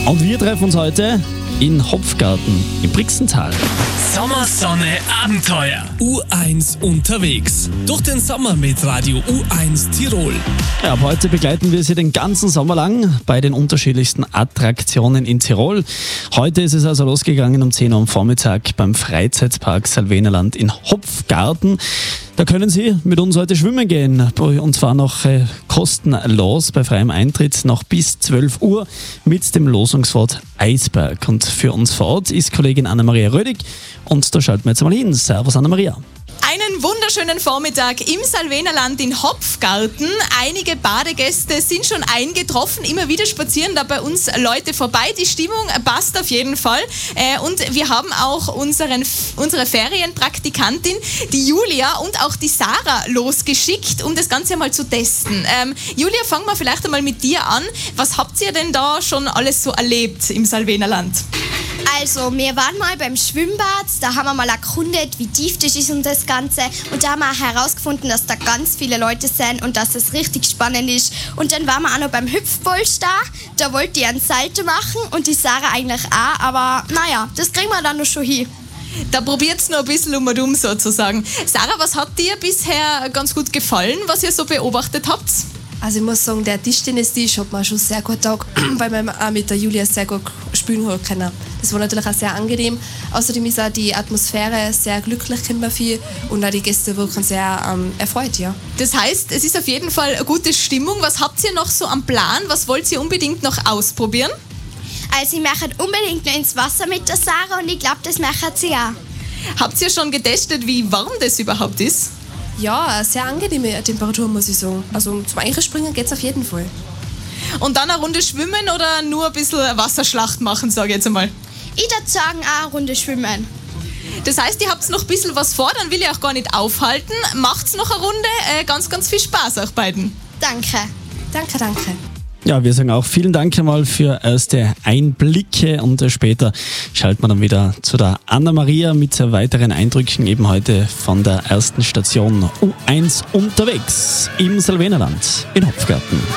Und wir treffen uns heute in Hopfgarten im Brixental. Sommersonne Abenteuer. U1 unterwegs. Durch den Sommer mit Radio U1 Tirol. Ja, ab heute begleiten wir Sie den ganzen Sommer lang bei den unterschiedlichsten Attraktionen in Tirol. Heute ist es also losgegangen um 10 Uhr am Vormittag beim Freizeitpark Salvenerland in Hopfgarten. Da können Sie mit uns heute schwimmen gehen, und zwar noch kostenlos bei freiem Eintritt noch bis 12 Uhr mit dem Losungswort Eisberg. Und für uns vor Ort ist Kollegin Anna-Maria Rödig und da schalten wir jetzt mal hin. Servus Anna-Maria. Einen wunderschönen Vormittag im Salvenerland in Hopfgarten. Einige Badegäste sind schon eingetroffen. Immer wieder spazieren da bei uns Leute vorbei. Die Stimmung passt auf jeden Fall. Und wir haben auch unsere Ferienpraktikantin, die Julia und auch die Sarah losgeschickt, um das Ganze mal zu testen. Julia, fangen wir vielleicht einmal mit dir an. Was habt ihr denn da schon alles so erlebt im Salvenerland? Also, wir waren mal beim Schwimmbad, da haben wir mal erkundet, wie tief das ist und das Ganze. Und da haben wir herausgefunden, dass da ganz viele Leute sind und dass es richtig spannend ist. Und dann waren wir auch noch beim Hüpfbolster, da wollte ich einen Salto machen und die Sarah eigentlich auch, aber naja, das kriegen wir dann noch schon hin. Da probiert's noch ein bisschen um und um sozusagen. Sarah, was hat dir bisher ganz gut gefallen, was ihr so beobachtet habt? Also ich muss sagen, der Tischtennistisch hat mir schon sehr gut getaugt, weil wir auch mit der Julia sehr gut spielen können. Das war natürlich auch sehr angenehm. Außerdem ist auch die Atmosphäre sehr glücklich, kennt man viel, und auch die Gäste wirken sehr erfreut, ja. Das heißt, es ist auf jeden Fall eine gute Stimmung. Was habt ihr noch so am Plan? Was wollt ihr unbedingt noch ausprobieren? Also ich möchte unbedingt noch ins Wasser mit der Sarah und ich glaube, das möchte sie auch. Habt ihr schon getestet, wie warm das überhaupt ist? Ja, eine sehr angenehme Temperatur, muss ich sagen. Also zum Einspringen geht es auf jeden Fall. Und dann eine Runde schwimmen oder nur ein bisschen Wasserschlacht machen, sage ich jetzt einmal? Ich würde sagen, auch eine Runde schwimmen. Das heißt, ihr habt noch ein bisschen was vor, dann will ich auch gar nicht aufhalten. Macht's noch eine Runde, ganz, ganz viel Spaß euch beiden. Danke. Danke, danke. Ja, wir sagen auch vielen Dank einmal für erste Einblicke und später schalten wir dann wieder zu der Anna-Maria mit weiteren Eindrücken eben heute von der ersten Station U1 unterwegs im Salvenerland in Hopfgarten.